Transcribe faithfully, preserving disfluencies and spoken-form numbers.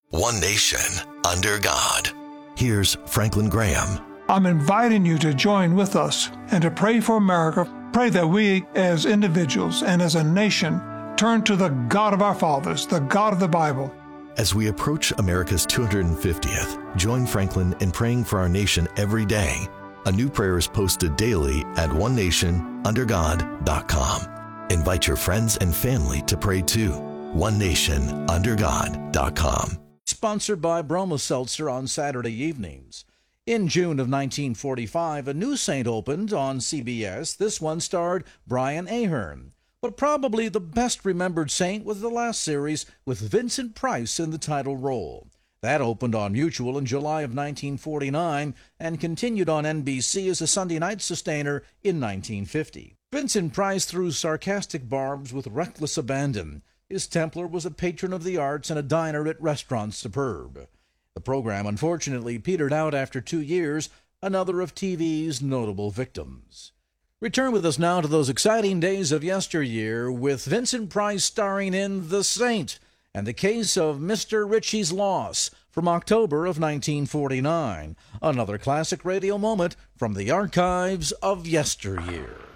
One nation, under God. Here's Franklin Graham. I'm inviting you to join with us and to pray for America. Pray that we as individuals and as a nation turn to the God of our fathers, the God of the Bible. As we approach America's two hundred fiftieth, join Franklin in praying for our nation every day. A new prayer is posted daily at one nation under god dot com. Invite your friends and family to pray too. one nation under god dot com. Sponsored by Bromo Seltzer on Saturday evenings. In June of nineteen forty-five, a new saint opened on C B S. This one starred Brian Ahern. But probably the best remembered saint was the last series with Vincent Price in the title role. That opened on Mutual in July of nineteen forty-nine and continued on N B C as a Sunday night sustainer in nineteen fifty. Vincent Price threw sarcastic barbs with reckless abandon. His Templar was a patron of the arts and a diner at Restaurant Superb. The program unfortunately petered out after two years, another of T V's notable victims. Return with us now to those exciting days of yesteryear with Vincent Price starring in The Saint and the case of Mister Ritchie's Loss from October of nineteen forty-nine. Another classic radio moment from the archives of yesteryear.